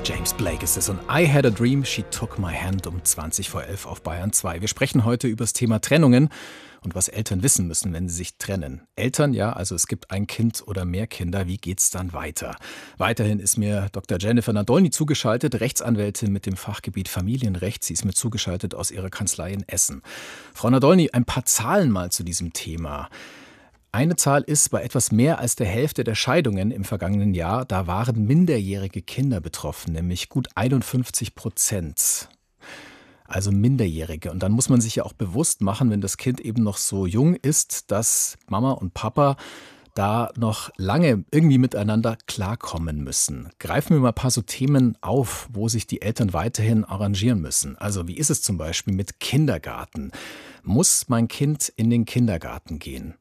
James Blake ist es und I Had a Dream, She Took My Hand um 11:20 auf Bayern 2. Wir sprechen heute über das Thema Trennungen und was Eltern wissen müssen, wenn sie sich trennen. Eltern, ja, also es gibt ein Kind oder mehr Kinder, wie geht's dann weiter? Weiterhin ist mir Dr. Jennifer Nadolny zugeschaltet, Rechtsanwältin mit dem Fachgebiet Familienrecht. Sie ist mir zugeschaltet aus ihrer Kanzlei in Essen. Frau Nadolny, ein paar Zahlen mal zu diesem Thema. Eine Zahl ist, bei etwas mehr als der Hälfte der Scheidungen im vergangenen Jahr, da waren minderjährige Kinder betroffen, nämlich gut 51%. Also Minderjährige. Und dann muss man sich ja auch bewusst machen, wenn das Kind eben noch so jung ist, dass Mama und Papa da noch lange irgendwie miteinander klarkommen müssen. Greifen wir mal ein paar so Themen auf, wo sich die Eltern weiterhin arrangieren müssen. Also wie ist es zum Beispiel mit Kindergarten? Muss mein Kind in den Kindergarten gehen?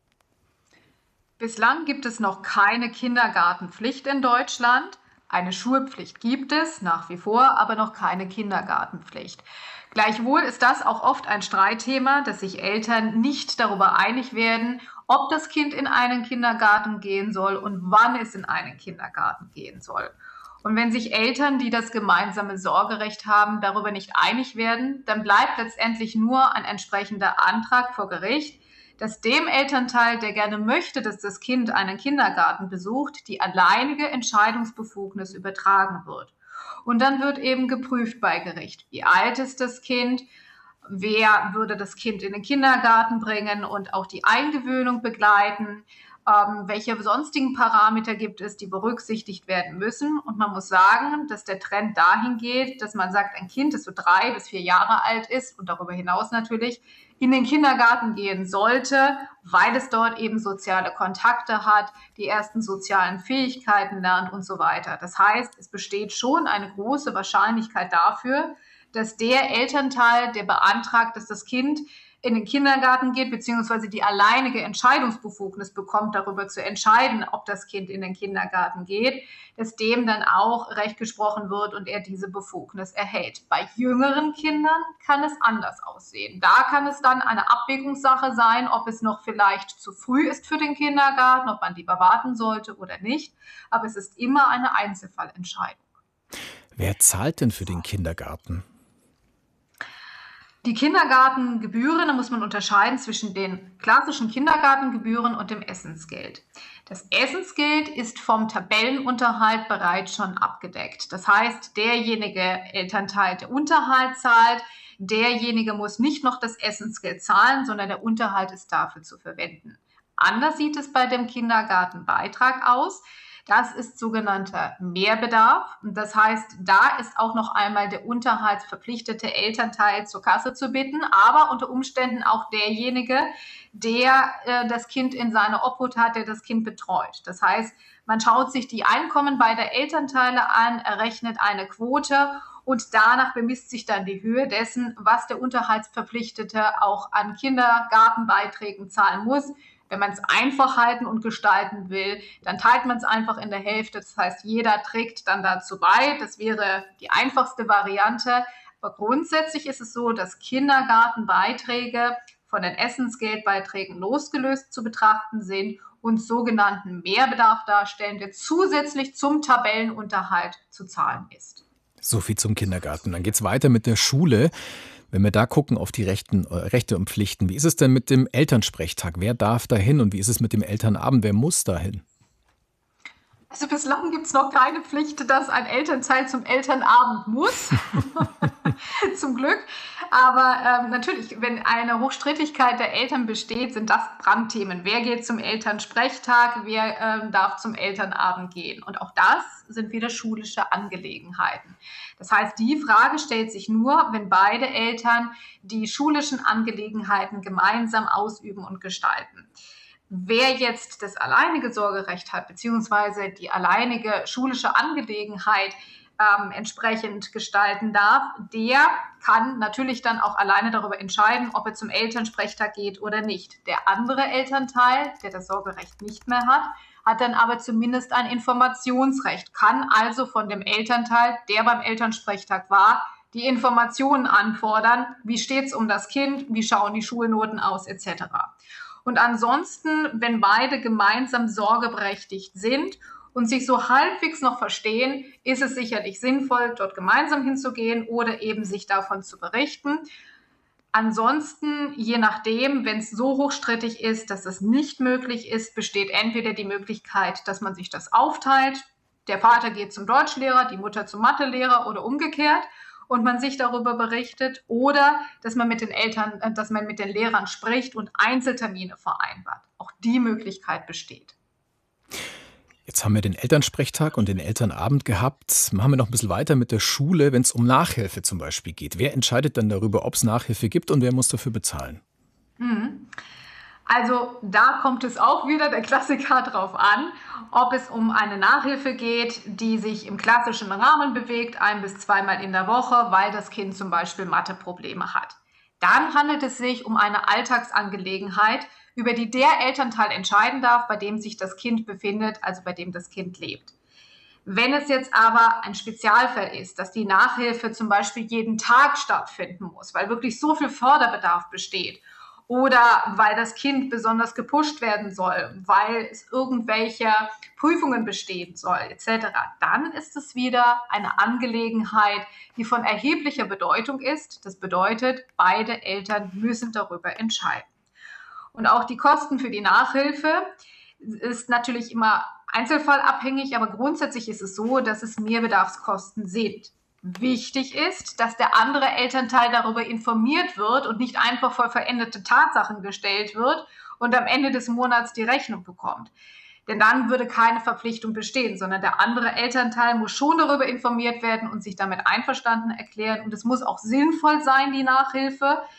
Bislang gibt es noch keine Kindergartenpflicht in Deutschland. Eine Schulpflicht gibt es nach wie vor, aber noch keine Kindergartenpflicht. Gleichwohl ist das auch oft ein Streitthema, dass sich Eltern nicht darüber einig werden, ob das Kind in einen Kindergarten gehen soll und wann es in einen Kindergarten gehen soll. Und wenn sich Eltern, die das gemeinsame Sorgerecht haben, darüber nicht einig werden, dann bleibt letztendlich nur ein entsprechender Antrag vor Gericht, dass dem Elternteil, der gerne möchte, dass das Kind einen Kindergarten besucht, die alleinige Entscheidungsbefugnis übertragen wird. Und dann wird eben geprüft bei Gericht, wie alt ist das Kind, wer würde das Kind in den Kindergarten bringen und auch die Eingewöhnung begleiten, welche sonstigen Parameter gibt es, die berücksichtigt werden müssen. Und man muss sagen, dass der Trend dahin geht, dass man sagt, ein Kind, das so 3 bis 4 Jahre alt ist und darüber hinaus natürlich in den Kindergarten gehen sollte, weil es dort eben soziale Kontakte hat, die ersten sozialen Fähigkeiten lernt und so weiter. Das heißt, es besteht schon eine große Wahrscheinlichkeit dafür, dass der Elternteil, der beantragt, dass das Kind in den Kindergarten geht, beziehungsweise die alleinige Entscheidungsbefugnis bekommt, darüber zu entscheiden, ob das Kind in den Kindergarten geht, dass dem dann auch Recht gesprochen wird und er diese Befugnis erhält. Bei jüngeren Kindern kann es anders aussehen. Da kann es dann eine Abwägungssache sein, ob es noch vielleicht zu früh ist für den Kindergarten, ob man lieber warten sollte oder nicht. Aber es ist immer eine Einzelfallentscheidung. Wer zahlt denn für den Kindergarten? Die Kindergartengebühren, da muss man unterscheiden zwischen den klassischen Kindergartengebühren und dem Essensgeld. Das Essensgeld ist vom Tabellenunterhalt bereits schon abgedeckt. Das heißt, derjenige Elternteil, der Unterhalt zahlt, derjenige muss nicht noch das Essensgeld zahlen, sondern der Unterhalt ist dafür zu verwenden. Anders sieht es bei dem Kindergartenbeitrag aus. Das ist sogenannter Mehrbedarf. Und das heißt, da ist auch noch einmal der unterhaltsverpflichtete Elternteil zur Kasse zu bitten, aber unter Umständen auch derjenige, der das Kind in seiner Obhut hat, der das Kind betreut. Das heißt, man schaut sich die Einkommen beider Elternteile an, errechnet eine Quote und danach bemisst sich dann die Höhe dessen, was der Unterhaltsverpflichtete auch an Kindergartenbeiträgen zahlen muss. Wenn man es einfach halten und gestalten will, dann teilt man es einfach in der Hälfte. Das heißt, jeder trägt dann dazu bei. Das wäre die einfachste Variante. Aber grundsätzlich ist es so, dass Kindergartenbeiträge von den Essensgeldbeiträgen losgelöst zu betrachten sind und sogenannten Mehrbedarf darstellen, der zusätzlich zum Tabellenunterhalt zu zahlen ist. So viel zum Kindergarten. Dann geht es weiter mit der Schule. Wenn wir da gucken auf die Rechte und Pflichten, wie ist es denn mit dem Elternsprechtag? Wer darf da hin und wie ist es mit dem Elternabend? Wer muss da hin? Also bislang gibt es noch keine Pflicht, dass ein Elternteil zum Elternabend muss. Zum Glück. Aber natürlich, wenn eine Hochstrittigkeit der Eltern besteht, sind das Brandthemen. Wer geht zum Elternsprechtag? Wer darf zum Elternabend gehen? Und auch das sind wieder schulische Angelegenheiten. Das heißt, die Frage stellt sich nur, wenn beide Eltern die schulischen Angelegenheiten gemeinsam ausüben und gestalten. Wer jetzt das alleinige Sorgerecht hat, beziehungsweise die alleinige schulische Angelegenheit entsprechend gestalten darf, der kann natürlich dann auch alleine darüber entscheiden, ob er zum Elternsprechtag geht oder nicht. Der andere Elternteil, der das Sorgerecht nicht mehr hat dann aber zumindest ein Informationsrecht, kann also von dem Elternteil, der beim Elternsprechtag war, die Informationen anfordern, wie steht es um das Kind, wie schauen die Schulnoten aus, etc. Und ansonsten, wenn beide gemeinsam sorgeberechtigt sind und sich so halbwegs noch verstehen, ist es sicherlich sinnvoll, dort gemeinsam hinzugehen oder eben sich davon zu berichten. Ansonsten, je nachdem, wenn es so hochstrittig ist, dass es nicht möglich ist, besteht entweder die Möglichkeit, dass man sich das aufteilt. Der Vater geht zum Deutschlehrer, die Mutter zum Mathelehrer oder umgekehrt und man sich darüber berichtet, oder dass man mit den Lehrern spricht und Einzeltermine vereinbart. Auch die Möglichkeit besteht. Jetzt haben wir den Elternsprechtag und den Elternabend gehabt. Machen wir noch ein bisschen weiter mit der Schule, wenn es um Nachhilfe zum Beispiel geht. Wer entscheidet dann darüber, ob es Nachhilfe gibt und wer muss dafür bezahlen? Also da kommt es auch wieder der Klassiker drauf an, ob es um eine Nachhilfe geht, die sich im klassischen Rahmen bewegt, 1- bis 2-mal in der Woche, weil das Kind zum Beispiel Matheprobleme hat. Dann handelt es sich um eine Alltagsangelegenheit, über die der Elternteil entscheiden darf, bei dem sich das Kind befindet, also bei dem das Kind lebt. Wenn es jetzt aber ein Spezialfall ist, dass die Nachhilfe zum Beispiel jeden Tag stattfinden muss, weil wirklich so viel Förderbedarf besteht oder weil das Kind besonders gepusht werden soll, weil es irgendwelche Prüfungen bestehen soll, etc., dann ist es wieder eine Angelegenheit, die von erheblicher Bedeutung ist. Das bedeutet, beide Eltern müssen darüber entscheiden. Und auch die Kosten für die Nachhilfe ist natürlich immer einzelfallabhängig, aber grundsätzlich ist es so, dass es Mehrbedarfskosten sind. Wichtig ist, dass der andere Elternteil darüber informiert wird und nicht einfach vor veränderte Tatsachen gestellt wird und am Ende des Monats die Rechnung bekommt. Denn dann würde keine Verpflichtung bestehen, sondern der andere Elternteil muss schon darüber informiert werden und sich damit einverstanden erklären. Und es muss auch sinnvoll sein, die Nachhilfe.